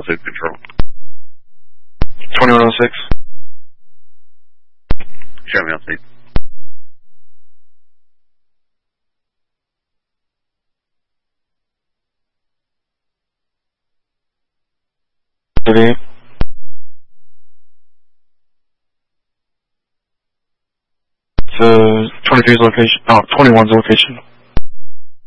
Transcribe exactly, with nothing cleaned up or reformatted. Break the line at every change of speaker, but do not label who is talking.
altitude control.
twenty-one oh six.
Show me altitude.
thirty-eight. It's uh, twenty-three's location. Oh, twenty-one's location.